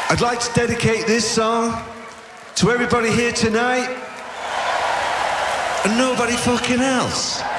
I'd like to dedicate this song to everybody here tonight and nobody fucking else.